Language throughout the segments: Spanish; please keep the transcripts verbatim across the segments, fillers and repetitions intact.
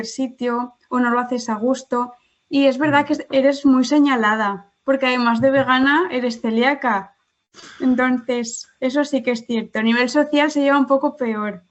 sitio o no lo haces a gusto. Y es verdad que eres muy señalada, porque además de vegana, eres celíaca. Entonces, eso sí que es cierto. A nivel social se lleva un poco peor.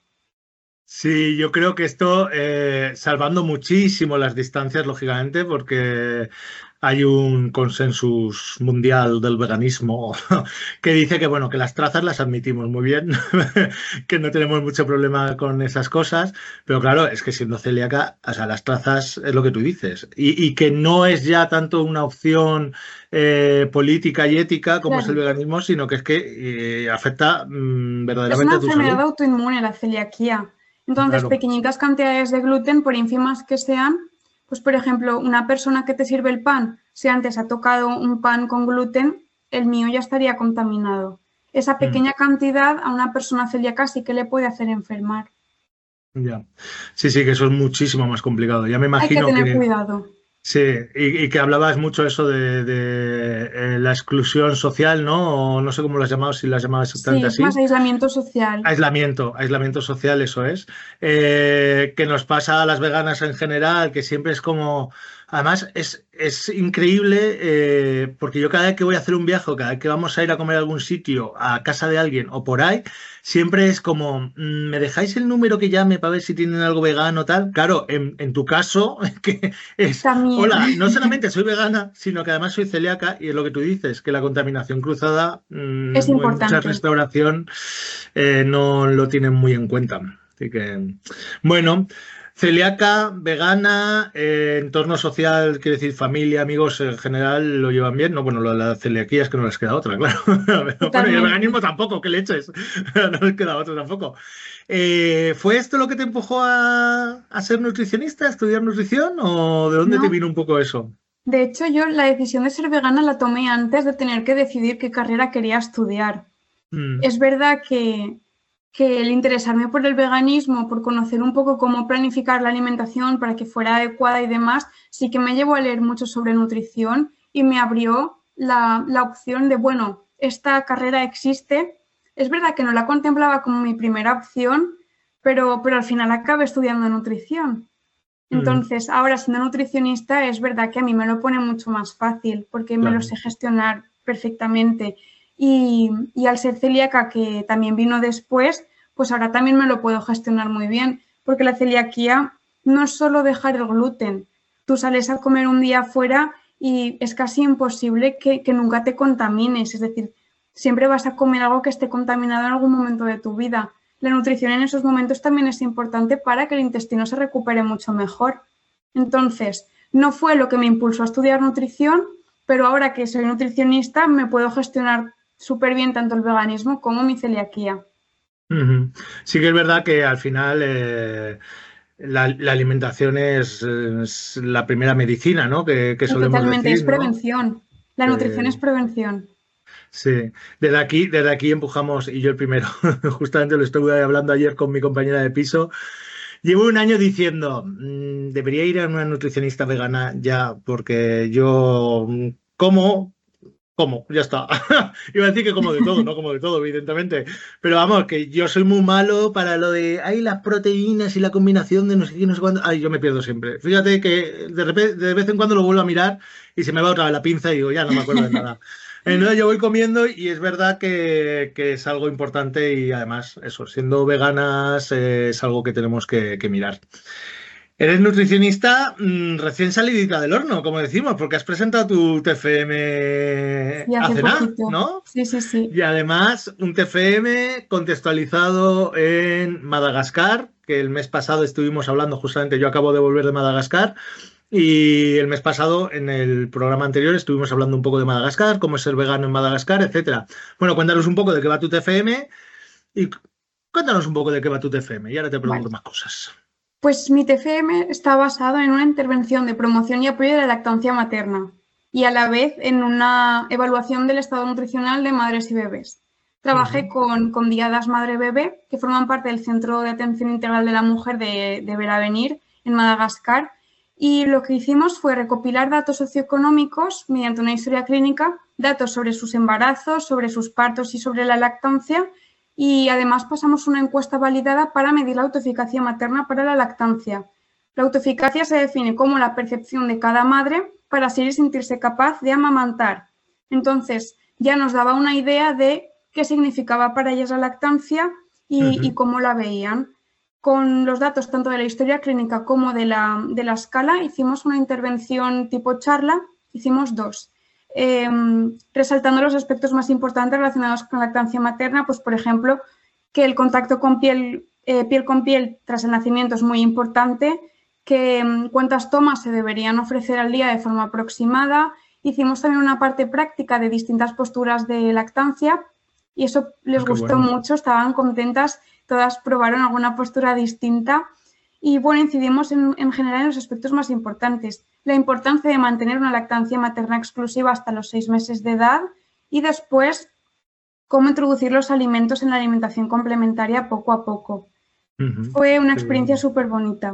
Sí, yo creo que esto, eh, salvando muchísimo las distancias, lógicamente, porque hay un consensus mundial del veganismo que dice que, bueno, que las trazas las admitimos muy bien, que no tenemos mucho problema con esas cosas, pero claro, es que siendo celíaca, o sea, las trazas es lo que tú dices, y, y que no es ya tanto una opción eh, política y ética como es el Claro. veganismo, sino que es que eh, afecta mm, Es verdaderamente una a tu enfermedad salud. autoinmune, la celiaquía. Entonces, Claro. pequeñitas cantidades de gluten, por ínfimas que sean, pues por ejemplo, una persona que te sirve el pan, si antes ha tocado un pan con gluten, el mío ya estaría contaminado. Esa Mm. pequeña cantidad a una persona celíaca sí que le puede hacer enfermar. Ya. Sí, sí, que eso es muchísimo más complicado. Ya me Hay que imagino tener que cuidado. sí, y, y que hablabas mucho eso de, de, eh, la exclusión social, ¿no? O no sé cómo lo has llamado, si lo has llamado exactamente Sí, más así. aislamiento social. Aislamiento, aislamiento social, eso es. Eh, que nos pasa a las veganas en general, que siempre es como. Además, es, es increíble eh, porque yo cada vez que voy a hacer un viaje o cada vez que vamos a ir a comer a algún sitio, a casa de alguien o por ahí, siempre es como, mm, ¿me dejáis el número que llame para ver si tienen algo vegano o tal? Claro, en, en tu caso, que es, También hola, no solamente soy vegana, sino que además soy celíaca y es lo que tú dices, que la contaminación cruzada es mm, en mucha importante. restauración eh, no lo tienen muy en cuenta. Así que, bueno, celíaca, vegana, eh, entorno social, quiere decir familia, amigos en general, lo llevan bien. No, bueno, lo de la celiaquía es que no les queda otra, claro. Pero bueno, y el Totalmente. veganismo tampoco, qué leches. No les queda otra tampoco. Eh, ¿fue esto lo que te empujó a, a ser nutricionista, a estudiar nutrición? ¿O de dónde te No. vino un poco eso? De hecho, yo la decisión de ser vegana la tomé antes de tener que decidir qué carrera quería estudiar. Mm, Es verdad que, que el interesarme por el veganismo, por conocer un poco cómo planificar la alimentación para que fuera adecuada y demás, sí que me llevó a leer mucho sobre nutrición y me abrió la, la opción de, bueno, esta carrera existe. Es verdad que no la contemplaba como mi primera opción, pero, pero al final acabé estudiando nutrición. mm, Entonces, ahora siendo nutricionista, es verdad que a mí me lo pone mucho más fácil porque me lo claro. sé gestionar perfectamente. Y, y al ser celíaca, que también vino después, pues ahora también me lo puedo gestionar muy bien, porque la celiaquía no es solo dejar el gluten. Tú sales a comer un día afuera y es casi imposible que, que nunca te contamines. Es decir, siempre vas a comer algo que esté contaminado en algún momento de tu vida. La nutrición en esos momentos también es importante para que el intestino se recupere mucho mejor. Entonces, no fue lo que me impulsó a estudiar nutrición, pero ahora que soy nutricionista me puedo gestionar súper bien tanto el veganismo como mi celiaquía. Ujú. Sí que es verdad que al final eh, la, la alimentación es, es la primera medicina, ¿no? Que, que Y solemos totalmente, es decir, ¿no? prevención. La nutrición es Eh, prevención. sí, desde aquí, desde aquí empujamos, y yo el primero, justamente lo estuve hablando ayer con mi compañera de piso. Llevo un año diciendo, "Mm, debería ir a una nutricionista vegana ya, porque yo mm, como. ¿Cómo? Ya está. Iba a decir que como de todo, no como de todo, evidentemente. Pero vamos, que yo soy muy malo para lo de, ay, las proteínas y la combinación de no sé qué, no sé cuándo. Ay, yo me pierdo siempre. Fíjate que de repente, de vez en cuando lo vuelvo a mirar y se me va otra vez la pinza y digo, ya no me acuerdo de nada. Entonces yo voy comiendo y es verdad que, que es algo importante y además, eso, siendo veganas eh, es algo que tenemos que, que mirar. Eres nutricionista mm, recién salidita del horno, como decimos, porque has presentado tu T F M Sí, hace hace nada, poquito. ¿no? Sí, sí, sí. Y además un T F M contextualizado en Madagascar, que el mes pasado estuvimos hablando justamente, yo acabo de volver de Madagascar, y el mes pasado en el programa anterior estuvimos hablando un poco de Madagascar, cómo es ser vegano en Madagascar, etcétera. Bueno, cuéntanos un poco de qué va tu T F M y cuéntanos un poco de qué va tu T F M y ahora te pregunto Vale. más cosas. Pues mi T F M está basado en una intervención de promoción y apoyo de la lactancia materna y a la vez en una evaluación del estado nutricional de madres y bebés. Trabajé Ujú. con, con Diadas Madre-Bebé, que forman parte del Centro de Atención Integral de la Mujer de, de Beravenir, en Madagascar, y lo que hicimos fue recopilar datos socioeconómicos mediante una historia clínica, datos sobre sus embarazos, sobre sus partos y sobre la lactancia, y además pasamos una encuesta validada para medir la autoeficacia materna para la lactancia. La autoeficacia se define como la percepción de cada madre para ser y sentirse capaz de amamantar. Entonces, ya nos daba una idea de qué significaba para ellas la lactancia y, uh-huh. y cómo la veían. Con los datos tanto de la historia clínica como de la, de la escala, hicimos una intervención tipo charla, hicimos dos, eh, resaltando los aspectos más importantes relacionados con la lactancia materna, pues por ejemplo, que el contacto con piel, eh, piel con piel tras el nacimiento es muy importante, que eh, cuántas tomas se deberían ofrecer al día de forma aproximada. Hicimos también una parte práctica de distintas posturas de lactancia y eso les Qué gustó bueno. mucho, estaban contentas, todas probaron alguna postura distinta y bueno, incidimos en, en general en los aspectos más importantes. La importancia de mantener una lactancia materna exclusiva hasta los seis meses de edad y después cómo introducir los alimentos en la alimentación complementaria poco a poco. Uh-huh. Fue una experiencia súper bonita.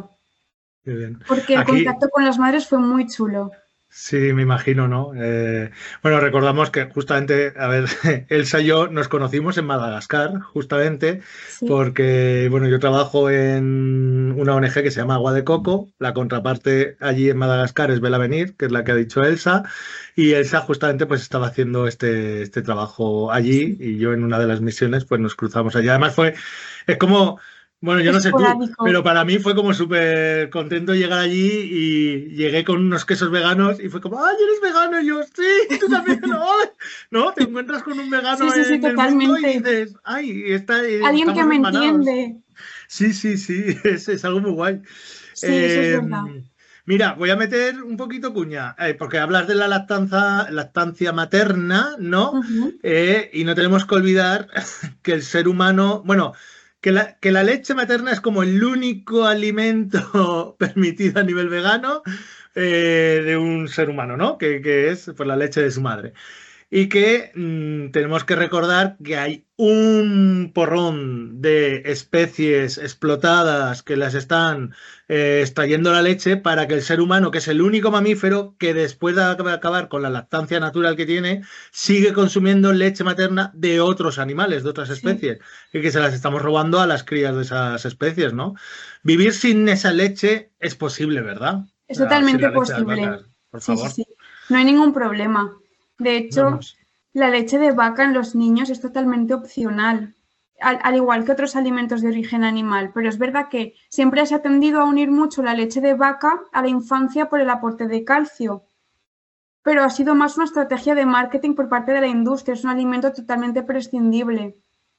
Porque el Aquí... contacto con las madres fue muy chulo. Sí, me imagino, ¿no? Eh, bueno, recordamos que justamente, a ver, Elsa y yo nos conocimos en Madagascar, justamente, sí. porque, bueno, yo trabajo en una O N G que se llama Agua de Coco, la contraparte allí en Madagascar es Vela Venir, que es la que ha dicho Elsa, y Elsa justamente pues estaba haciendo este, este trabajo allí, sí. y yo en una de las misiones pues nos cruzamos allí. Además fue, es como... Bueno, yo no sé tú, pero para mí fue como súper contento llegar allí y llegué con unos quesos veganos y fue como, ¡ay, eres vegano! Y yo, sí, tú también, ¿no? ¿No? Te encuentras con un vegano sí, sí, sí, en totalmente. el mundo y dices, ¡ay! Está, alguien que me entiende. Sí, sí, sí, es, es algo muy guay. Sí, eh, eso es verdad. Mira, voy a meter un poquito cuña, eh, porque hablas de la lactancia, lactancia materna, ¿no? Uh-huh. eh, y no tenemos que olvidar que el ser humano, bueno... Que la, que la leche materna es como el único alimento permitido a nivel vegano eh, de un ser humano, ¿no? Que, que es pues, la leche de su madre. Y que mmm, tenemos que recordar que hay un porrón de especies explotadas que las están eh, extrayendo la leche para que el ser humano, que es el único mamífero que después de acabar con la lactancia natural que tiene, sigue consumiendo leche materna de otros animales, de otras especies, sí. y que se las estamos robando a las crías de esas especies, ¿no? Vivir sin esa leche es posible, ¿verdad? Es totalmente posible. Vacas, por favor. Sí, sí, sí. No hay ningún problema. De hecho, Vamos. la leche de vaca en los niños es totalmente opcional, al, al igual que otros alimentos de origen animal, pero es verdad que siempre se ha tendido a unir mucho la leche de vaca a la infancia por el aporte de calcio, pero ha sido más una estrategia de marketing por parte de la industria, es un alimento totalmente prescindible.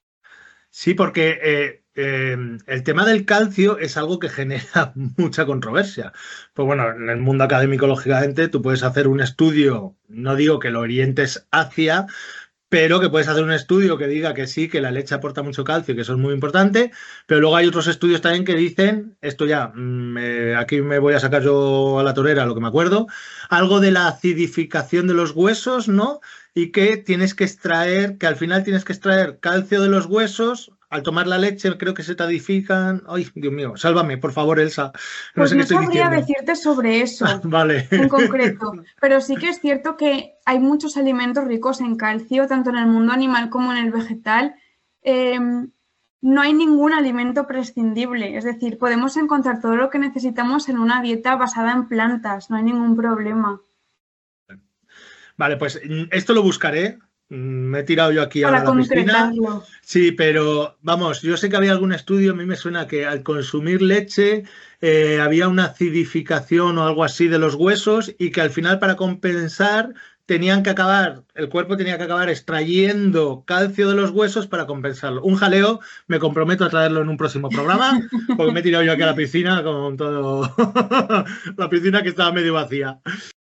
Sí, porque eh, eh, el tema del calcio es algo que genera mucha controversia. Pues bueno, en el mundo académico, lógicamente, tú puedes hacer un estudio, no digo que lo orientes hacia, pero que puedes hacer un estudio que diga que sí, que la leche aporta mucho calcio, que eso es muy importante, pero luego hay otros estudios también que dicen, esto ya, me, aquí me voy a sacar yo a la torera lo que me acuerdo, algo de la acidificación de los huesos, ¿no? Y que tienes que extraer, que al final tienes que extraer calcio de los huesos. Al tomar la leche creo que se te adifican. Ay, Dios mío, sálvame, por favor, Elsa. No pues sé no qué estoy sabría diciendo. decirte sobre eso vale. en concreto, pero sí que es cierto que hay muchos alimentos ricos en calcio, tanto en el mundo animal como en el vegetal. Eh, no hay ningún alimento prescindible, es decir, podemos encontrar todo lo que necesitamos en una dieta basada en plantas, no hay ningún problema. Vale, pues esto lo buscaré. Me he tirado yo aquí Para ahora a la piscina. concretarlo. Sí, pero vamos, yo sé que había algún estudio, a mí me suena que al consumir leche eh, había una acidificación o algo así de los huesos y que al final para compensar tenían que acabar, el cuerpo tenía que acabar extrayendo calcio de los huesos para compensarlo. Un jaleo, me comprometo a traerlo en un próximo programa, porque me he tirado yo aquí a la piscina con todo, la piscina que estaba medio vacía.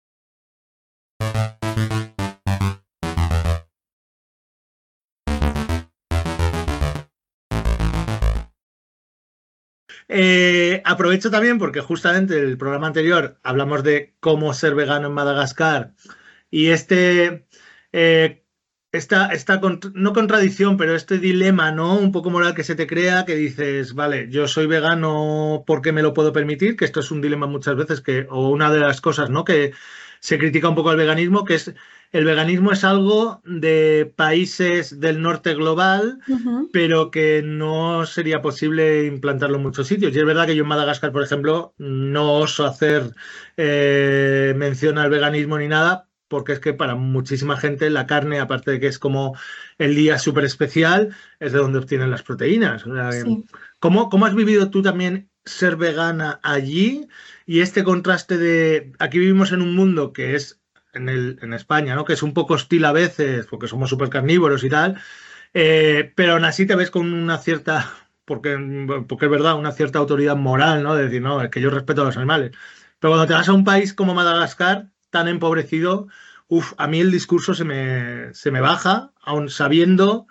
Eh, aprovecho también porque justamente en el programa anterior hablamos de cómo ser vegano en Madagascar y este, eh, esta, esta cont- no contradicción, pero este dilema, ¿no? Un poco moral que se te crea, que dices, vale, yo soy vegano porque me lo puedo permitir, que esto es un dilema muchas veces, que, o una de las cosas, ¿no? Que se critica un poco al veganismo, que es el veganismo es algo de países del norte global, Ujú. pero que no sería posible implantarlo en muchos sitios. Y es verdad que yo en Madagascar, por ejemplo, no oso hacer eh, mención al veganismo ni nada, porque es que para muchísima gente la carne, aparte de que es como el día súper especial, es de donde obtienen las proteínas. O sea, eh, Sí. ¿cómo, cómo has vivido tú también ser vegana allí? Y este contraste de, aquí vivimos en un mundo que es en, el, en España, ¿no? Que es un poco hostil a veces, porque somos súper carnívoros y tal, eh, pero aún así te ves con una cierta, porque, porque es verdad, una cierta autoridad moral, ¿no? De decir, no, es que yo respeto a los animales. Pero cuando te vas a un país como Madagascar, tan empobrecido, uf, a mí el discurso se me, se me baja, aun sabiendo,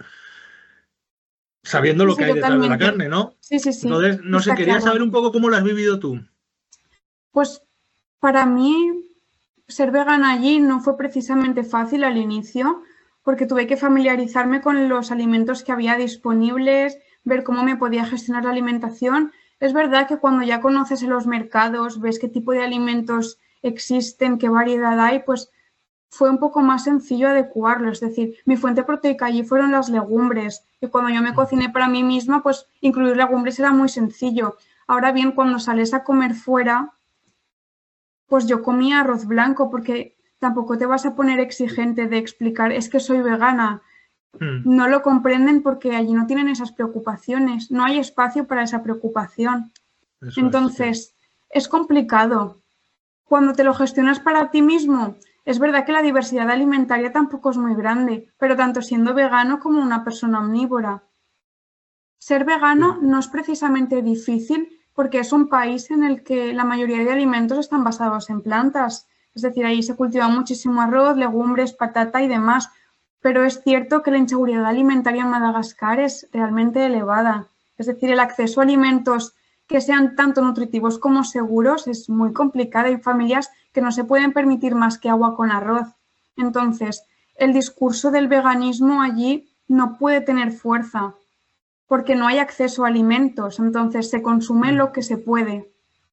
sabiendo Sí, lo que sí, hay detrás de la totalmente. carne, ¿no? Sí, sí, sí, Entonces, no sé, está quería saber claro. un poco cómo lo has vivido tú. Pues para mí ser vegana allí no fue precisamente fácil al inicio, porque tuve que familiarizarme con los alimentos que había disponibles, ver cómo me podía gestionar la alimentación. Es verdad que cuando ya conoces en los mercados, ves qué tipo de alimentos existen, qué variedad hay, pues fue un poco más sencillo adecuarlo. Es decir, mi fuente proteica allí fueron las legumbres, y cuando yo me cociné para mí misma, pues incluir legumbres era muy sencillo. Ahora bien, cuando sales a comer fuera, pues yo comía arroz blanco porque tampoco te vas a poner exigente de explicar, es que soy vegana. Mm, No lo comprenden porque allí no tienen esas preocupaciones, no hay espacio para esa preocupación. eso es, sí. Entonces, es complicado. Cuando te lo gestionas para ti mismo, es verdad que la diversidad alimentaria tampoco es muy grande, pero tanto siendo vegano como una persona omnívora. Ser vegano Sí. no es precisamente difícil porque es un país en el que la mayoría de alimentos están basados en plantas. Es decir, ahí se cultiva muchísimo arroz, legumbres, patata y demás. Pero es cierto que la inseguridad alimentaria en Madagascar es realmente elevada. Es decir, el acceso a alimentos que sean tanto nutritivos como seguros es muy complicado. Hay familias que no se pueden permitir más que agua con arroz. Entonces, el discurso del veganismo allí no puede tener fuerza porque no hay acceso a alimentos, entonces se consume Mm. lo que se puede.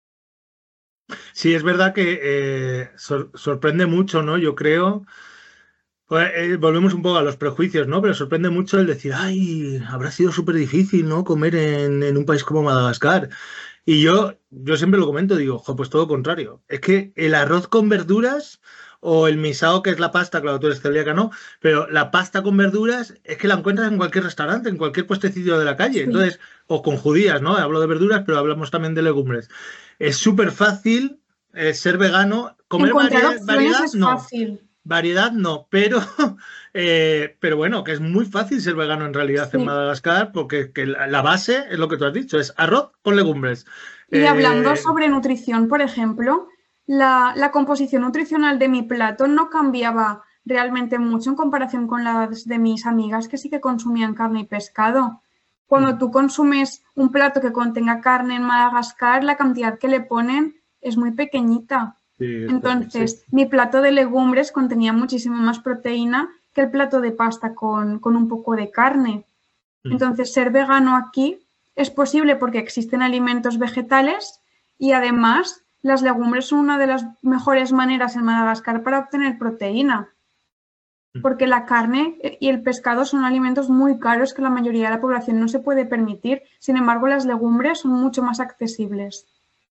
Sí, es verdad que eh, sor- sorprende mucho, ¿no? Yo creo. Pues, eh, volvemos un poco a los prejuicios, ¿no? Pero sorprende mucho el decir, ay, habrá sido súper difícil, ¿no? Comer en, en un país como Madagascar. Y yo, yo siempre lo comento, digo, jo, pues todo contrario. Es que el arroz con verduras o el misao, que es la pasta, claro, tú eres celíaca, ¿no? Pero la pasta con verduras es que la encuentras en cualquier restaurante, en cualquier puestecillo de la calle. Sí. Entonces, o con judías, ¿no? Hablo de verduras, pero hablamos también de legumbres. Es súper fácil eh, ser vegano. Comer Encontrar variedad, opciones variedad, es no. fácil. Variedad no, pero, eh, pero bueno, que es muy fácil ser vegano en realidad en Sí. Madagascar, porque que la, la base es lo que tú has dicho, es arroz con legumbres. Y hablando Eh, sobre nutrición, por ejemplo, la, la composición nutricional de mi plato no cambiaba realmente mucho en comparación con las de mis amigas que sí que consumían carne y pescado. Cuando tú consumes un plato que contenga carne en Madagascar, la cantidad que le ponen es muy pequeñita. sí, es poco, sí. Entonces, mi plato de legumbres contenía muchísimo más proteína que el plato de pasta con, con un poco de carne. Mm. Entonces, ser vegano aquí es posible porque existen alimentos vegetales y además las legumbres son una de las mejores maneras en Madagascar para obtener proteína, Mm. porque la carne y el pescado son alimentos muy caros que la mayoría de la población no se puede permitir. Sin embargo, las legumbres son mucho más accesibles.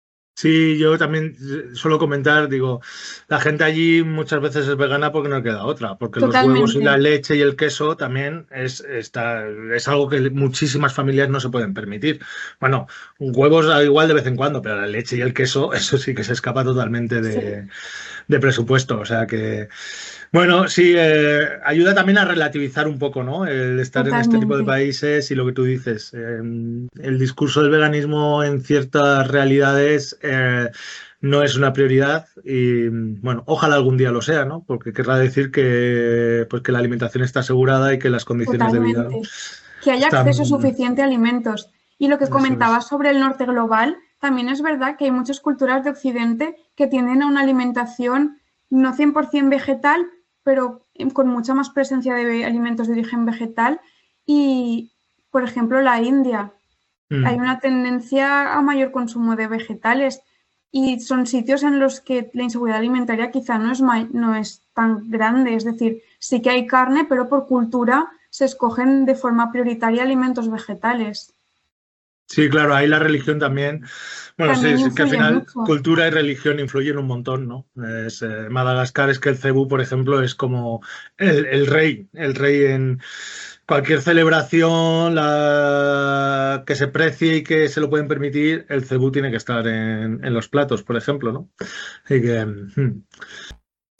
Sí, yo también eh, suelo comentar, digo, la gente allí muchas veces es vegana porque no queda otra, porque los huevos y Totalmente. la leche y el queso también es, está, es algo que muchísimas familias no se pueden permitir. Bueno, huevos da igual de vez en cuando, pero la leche y el queso, eso sí que se escapa totalmente Sí, de, de presupuesto. O sea que, bueno, sí, eh, ayuda también a relativizar un poco, ¿no? El estar en este tipo de totalmente. países y lo que tú dices. Eh, el discurso del veganismo en ciertas realidades eh, no es una prioridad y, bueno, ojalá algún día lo sea, ¿no? Porque querrá decir que, pues, que la alimentación está asegurada y que las condiciones de vida Totalmente. Que haya acceso están... suficiente a alimentos. Y lo que Eso es. comentabas sobre el norte global, también es verdad que hay muchas culturas de Occidente que tienden a una alimentación no cien por ciento vegetal, pero con mucha más presencia de alimentos de origen vegetal. Y, por ejemplo, la India. Hay Mm, una tendencia a mayor consumo de vegetales. y son sitios en los que la inseguridad alimentaria quizá no es, no es tan grande. Es decir, sí que hay carne, pero por cultura se escogen de forma prioritaria alimentos vegetales. Sí, claro, ahí la religión también. Bueno, también sí, sí, que al final mucho. cultura y religión influyen un montón, ¿no? Es, eh, Madagascar es que el cebú, por ejemplo, es como el, el rey, el rey en cualquier celebración la que se precie y que se lo pueden permitir, el cebú tiene que estar en, en los platos, por ejemplo, ¿no? Así que, hmm.